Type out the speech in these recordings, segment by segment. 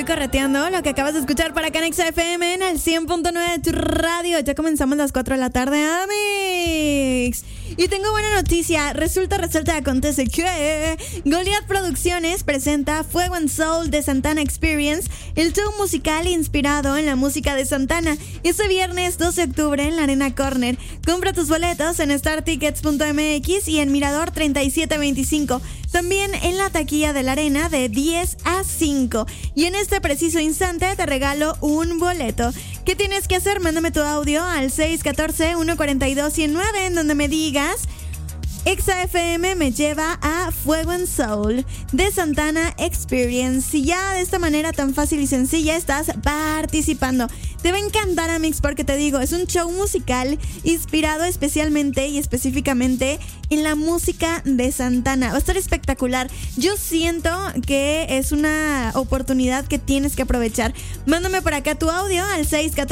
Correteando, lo que acabas de escuchar para Canex FM en el 100.9 de tu radio. Ya comenzamos las 4 de la tarde, amigos. Y tengo buena noticia. Resulta, acontece que Goliath Producciones presenta Fuego and Soul de Santana Experience, el show musical inspirado en la música de Santana. Este viernes 12 de octubre en la Arena Corner. Compra tus boletos en startickets.mx y en Mirador 3725. También en la taquilla de la Arena de 10 a 5. Y en este preciso instante te regalo un boleto. ¿Qué tienes que hacer? Mándame tu audio al 614-142-109 en donde me digas: Exa FM me lleva a Fuego and Soul de Santana Experience. Y ya de esta manera tan fácil y sencilla estás participando. Te va a encantar, Amix, porque te digo, es un show musical inspirado especialmente y específicamente en la música de Santana. Va a estar espectacular. Yo siento que es una oportunidad que tienes que aprovechar. Mándame por acá tu audio al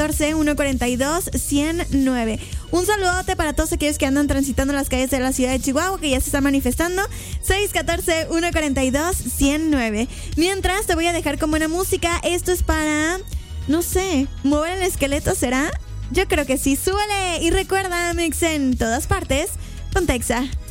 614-142-109. Un saludote para todos aquellos que andan transitando las calles de la ciudad de Chihuahua, que ya se están manifestando. 614-142-109. Mientras, te voy a dejar con buena música. Esto es para, no sé, mover el esqueleto, ¿será? Yo creo que sí. Súbele y recuerda, Mix, en todas partes, con Texa.